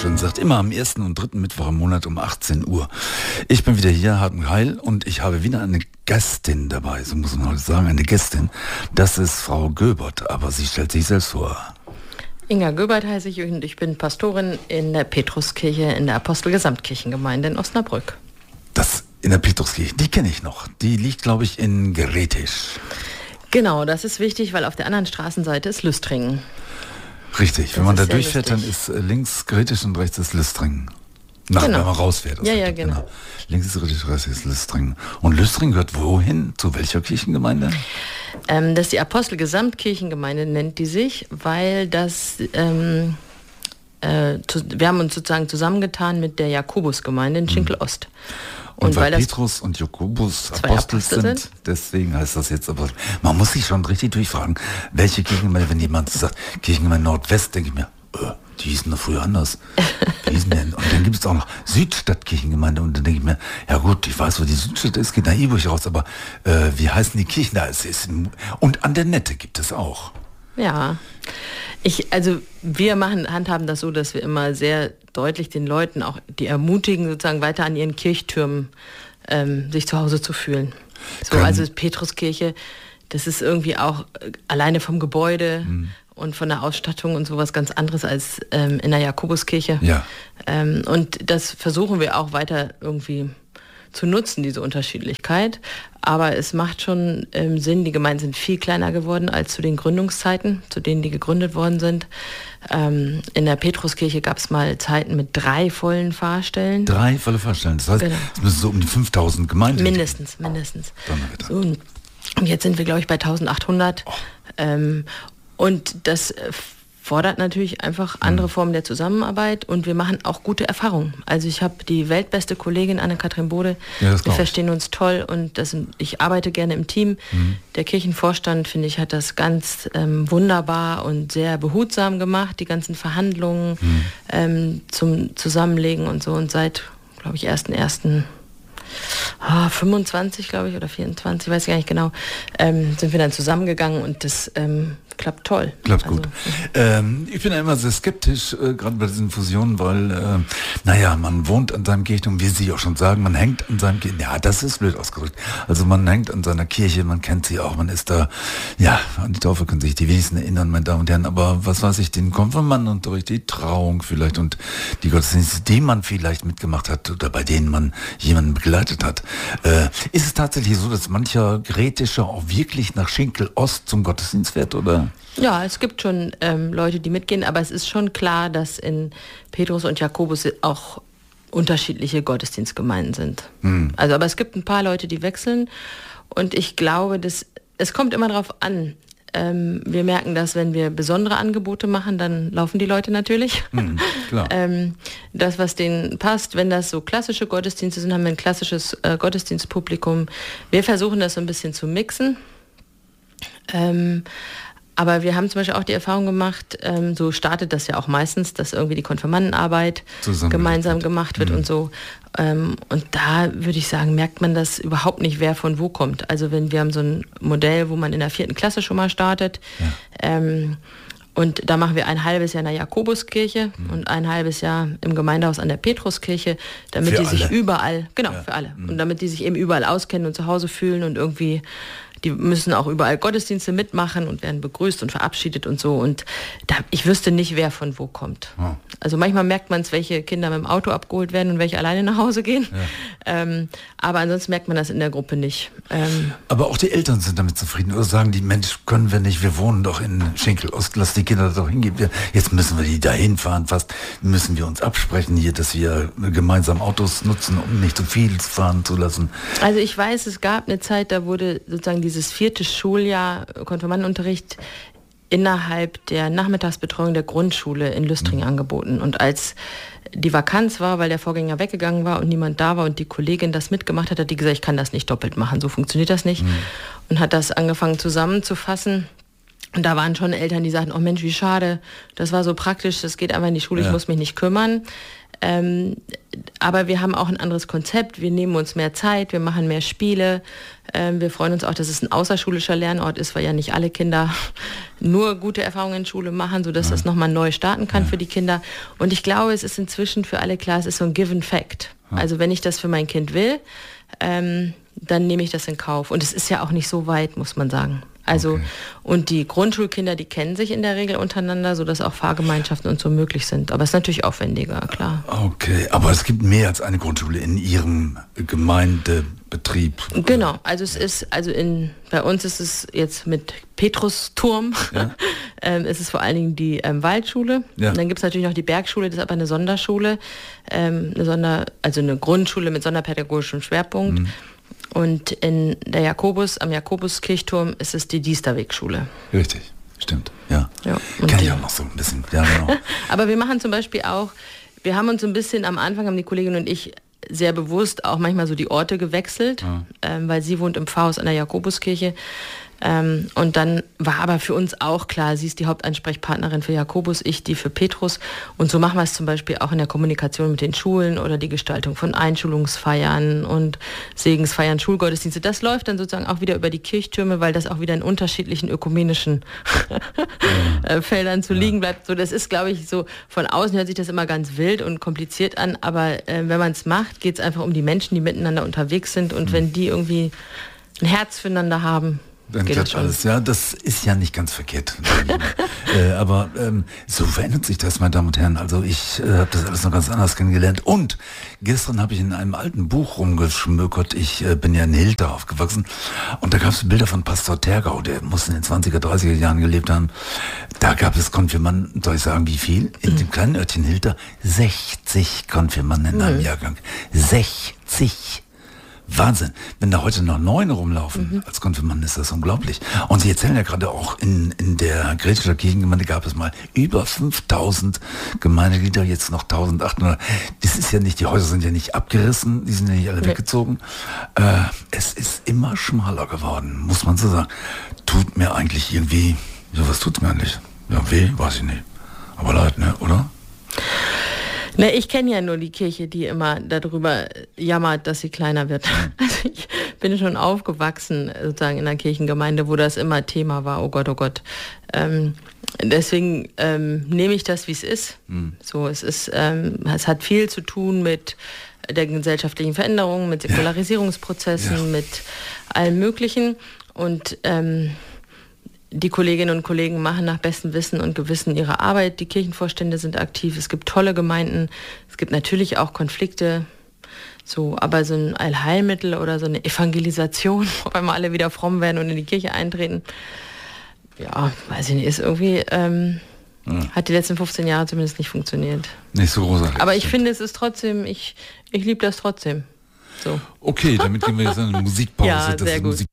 schön sagt, immer am ersten und dritten Mittwoch im Monat um 18 Uhr. Ich bin wieder hier, Hartmut Heil, und ich habe wieder eine Gästin dabei, so muss man heute sagen, eine Gästin. Das ist Frau Göbert, aber sie stellt sich selbst vor. Inga Göbert heiße ich und ich bin Pastorin in der Petruskirche in der Apostel-Gesamtkirchengemeinde in Osnabrück. Das in der Petruskirche, die kenne ich noch. Die liegt, glaube ich, in Geretisch. Genau, das ist wichtig, weil auf der anderen Straßenseite ist Lüstringen. Richtig, wenn man da durchfährt, dann ist links Geretisch und rechts ist Lüstringen. Wenn man rausfährt. Genau. Links ist Geretisch, rechts ist Lüstringen. Und Lüstringen gehört wohin? Zu welcher Kirchengemeinde? Das ist die Apostel-Gesamtkirchengemeinde, nennt die sich, weil das... wir haben uns sozusagen zusammengetan mit der Jakobusgemeinde in Schinkel-Ost. Und weil Petrus und Jakobus Apostel sind, deswegen heißt das jetzt aber, man muss sich schon richtig durchfragen, welche Kirchengemeinde, wenn jemand sagt, Kirchengemeinde Nordwest, denke ich mir, die hießen doch früher anders. Wie hießen denn? Und dann gibt es auch noch Südstadtkirchengemeinde und dann denke ich mir, ja gut, ich weiß, wo die Südstadt ist, geht nach Iburg raus, aber wie heißen die Kirchen da? Und an der Nette gibt es auch. Ja, wir handhaben das so, dass wir immer sehr deutlich den Leuten auch, die ermutigen, sozusagen weiter an ihren Kirchtürmen sich zu Hause zu fühlen. So, also Petruskirche, das ist irgendwie auch alleine vom Gebäude und von der Ausstattung und sowas ganz anderes als in der Jakobuskirche. Ja. Und das versuchen wir auch weiter irgendwie zu nutzen, diese Unterschiedlichkeit. Aber es macht schon Sinn, die Gemeinden sind viel kleiner geworden als zu den Gründungszeiten, zu denen die gegründet worden sind. In der Petruskirche gab es mal Zeiten mit 3 vollen Fahrstellen. 3 volle Fahrstellen, das heißt, es müssen so um die 5000 Gemeinden. Mindestens. So, und jetzt sind wir, glaube ich, bei 1800. Und das fordert natürlich einfach andere Formen der Zusammenarbeit und wir machen auch gute Erfahrungen. Also ich habe die weltbeste Kollegin Anne-Kathrin Bode, wir verstehen uns toll und ich arbeite gerne im Team. Der Kirchenvorstand, finde ich, hat das ganz wunderbar und sehr behutsam gemacht, die ganzen Verhandlungen zum Zusammenlegen und so. Und seit, glaube ich, 25, glaube ich, oder 24, weiß ich gar nicht genau, sind wir dann zusammengegangen und das klappt toll. Klappt gut. Ich bin ja immer sehr skeptisch, gerade bei diesen Fusionen, weil, man wohnt an seinem Kirchturm, wie Sie auch schon sagen, man hängt an seinem Kirchturm, ja, das ist blöd ausgedrückt. Also man hängt an seiner Kirche, man kennt sie auch, man ist da, ja, an die Taufe können sich die wenigsten erinnern, meine Damen und Herren, aber was weiß ich, den Konfirmandenunterricht, die Trauung vielleicht und die Gottesdienste, die man vielleicht mitgemacht hat oder bei denen man jemanden begleitet hat. Ist es tatsächlich so, dass mancher Gerätischer auch wirklich nach Schinkel-Ost zum Gottesdienst fährt, oder? Ja, es gibt schon Leute, die mitgehen, aber es ist schon klar, dass in Petrus und Jakobus auch unterschiedliche Gottesdienstgemeinden sind. Also, aber es gibt ein paar Leute, die wechseln und ich glaube, es kommt immer darauf an. Wir merken, dass wenn wir besondere Angebote machen, dann laufen die Leute natürlich. Klar. Das, was denen passt, wenn das so klassische Gottesdienste sind, haben wir ein klassisches Gottesdienstpublikum. Wir versuchen das so ein bisschen zu mixen. Aber wir haben zum Beispiel auch die Erfahrung gemacht, so startet das ja auch meistens, dass irgendwie die Konfirmandenarbeit gemeinsam gemacht wird und so. Und da würde ich sagen, merkt man das überhaupt nicht, wer von wo kommt. Also wir haben so ein Modell, wo man in der 4. Klasse schon mal startet. Ja. Und da machen wir ein halbes Jahr in der Jakobuskirche und ein halbes Jahr im Gemeindehaus an der Petruskirche, damit die sich überall, für alle. Und damit die sich eben überall auskennen und zu Hause fühlen und irgendwie, die müssen auch überall Gottesdienste mitmachen und werden begrüßt und verabschiedet und so. Und ich wüsste nicht, wer von wo kommt. Oh. Also manchmal merkt man es, welche Kinder mit dem Auto abgeholt werden und welche alleine nach Hause gehen. Ja. Aber ansonsten merkt man das in der Gruppe nicht. Aber auch die Eltern sind damit zufrieden. Oder sagen die, Mensch, können wir nicht, wir wohnen doch in Schinkel-Ost, lass die Kinder doch hingehen. Jetzt müssen wir die da hinfahren, fast müssen wir uns absprechen hier, dass wir gemeinsam Autos nutzen, um nicht zu viel fahren zu lassen. Also ich weiß, es gab eine Zeit, da wurde sozusagen dieses 4. Schuljahr Konfirmandenunterricht innerhalb der Nachmittagsbetreuung der Grundschule in Lüstringen angeboten. Und als die Vakanz war, weil der Vorgänger weggegangen war und niemand da war und die Kollegin das mitgemacht hat, hat die gesagt, ich kann das nicht doppelt machen, so funktioniert das nicht. Und hat das angefangen zusammenzufassen. Und da waren schon Eltern, die sagten, oh Mensch, wie schade, das war so praktisch, das geht einfach in die Schule, ich muss mich nicht kümmern. Aber wir haben auch ein anderes Konzept. Wir nehmen uns mehr Zeit, wir machen mehr Spiele. Wir freuen uns auch, dass es ein außerschulischer Lernort ist, weil ja nicht alle Kinder nur gute Erfahrungen in Schule machen, sodass das nochmal neu starten kann für die Kinder. Und ich glaube, es ist inzwischen für alle klar, es ist so ein Given Fact. Also wenn ich das für mein Kind will, dann nehme ich das in Kauf. Und es ist ja auch nicht so weit, muss man sagen. Also, und die Grundschulkinder, die kennen sich in der Regel untereinander, sodass auch Fahrgemeinschaften und so möglich sind. Aber es ist natürlich aufwendiger, klar. Okay, aber es gibt mehr als eine Grundschule in Ihrem Gemeindebetrieb. Genau, also es ist, bei uns ist es jetzt mit Petrusturm, es ist vor allen Dingen die Waldschule. Ja. Und dann gibt es natürlich noch die Bergschule, das ist aber eine Sonderschule, also eine Grundschule mit sonderpädagogischem Schwerpunkt. Mhm. Und am Jakobuskirchturm ist es die Diesterwegschule. Richtig, stimmt, ja. Kenn ich auch noch so ein bisschen, ja genau. Aber wir machen zum Beispiel auch, wir haben uns so ein bisschen am Anfang, haben die Kollegin und ich sehr bewusst auch manchmal so die Orte gewechselt, weil sie wohnt im Pfarrhaus an der Jakobuskirche. Und dann war aber für uns auch klar, sie ist die Hauptansprechpartnerin für Jakobus, ich die für Petrus. Und so machen wir es zum Beispiel auch in der Kommunikation mit den Schulen oder die Gestaltung von Einschulungsfeiern und Segensfeiern, Schulgottesdienste. Das läuft dann sozusagen auch wieder über die Kirchtürme, weil das auch wieder in unterschiedlichen ökumenischen Feldern zu liegen bleibt. So, das ist, glaube ich, so von außen hört sich das immer ganz wild und kompliziert an, aber wenn man es macht, geht es einfach um die Menschen, die miteinander unterwegs sind, und wenn die irgendwie ein Herz füreinander haben, dann klappt alles, ja, das ist ja nicht ganz verkehrt. Aber so verändert sich das, meine Damen und Herren. Also ich habe das alles noch ganz anders kennengelernt. Und gestern habe ich in einem alten Buch rumgeschmökert. Ich bin ja in Hilter aufgewachsen. Und da gab es Bilder von Pastor Tergau, der muss in den 20er, 30er Jahren gelebt haben. Da gab es Konfirmanden, soll ich sagen, wie viel? In dem kleinen Örtchen Hilter 60 Konfirmanden in einem Jahrgang. 60! Wahnsinn. Wenn da heute noch 9 rumlaufen als Konfirmanden, ist das unglaublich. Und Sie erzählen ja gerade auch, in der Gretischer Kirchengemeinde gab es mal über 5000 Gemeindeglieder, jetzt noch 1800. Das ist ja nicht, die Häuser sind ja nicht abgerissen, die sind ja nicht alle weggezogen. Es ist immer schmaler geworden, muss man so sagen. Tut mir eigentlich irgendwie, ja, was tut's mir eigentlich? Ja, weh, weiß ich nicht. Aber leid, ne, oder? Na, ich kenne ja nur die Kirche, die immer darüber jammert, dass sie kleiner wird. Also ich bin schon aufgewachsen, sozusagen in einer Kirchengemeinde, wo das immer Thema war. Oh Gott, oh Gott. Deswegen nehme ich das, wie es ist. So, es hat viel zu tun mit der gesellschaftlichen Veränderung, mit Säkularisierungsprozessen, mit allem Möglichen. Und die Kolleginnen und Kollegen machen nach bestem Wissen und Gewissen ihre Arbeit. Die Kirchenvorstände sind aktiv. Es gibt tolle Gemeinden. Es gibt natürlich auch Konflikte. So, aber so ein Allheilmittel oder so eine Evangelisation, wo einmal alle wieder fromm werden und in die Kirche eintreten, ja, weiß ich nicht, ist irgendwie, hat die letzten 15 Jahre zumindest nicht funktioniert. Nicht so großartig. Aber ich finde, es ist trotzdem, ich liebe das trotzdem. So. Okay, damit gehen wir jetzt in eine Musikpause. Ja, sehr gut.